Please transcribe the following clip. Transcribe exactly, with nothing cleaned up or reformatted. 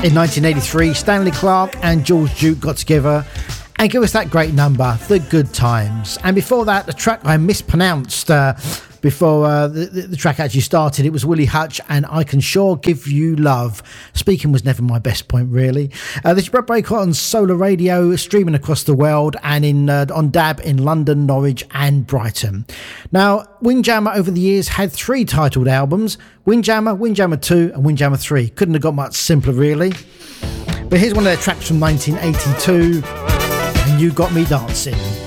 In nineteen eighty-three, Stanley Clarke and George Duke got together and gave us that great number, The Good Times. And before that, the track I mispronounced uh, before uh, the, the track actually started, it was Willie Hutch and I Can Sure Give You Love. Speaking was never my best point, really. Uh, this is Brett Breaker on Solar Radio, streaming across the world and in uh, on D A B in London, Norwich and Brighton. Now, Windjammer over the years had three titled albums, Windjammer, Windjammer two and Windjammer three. Couldn't have got much simpler, really. But here's one of their tracks from nineteen eighty-two, and You Got Me Dancing.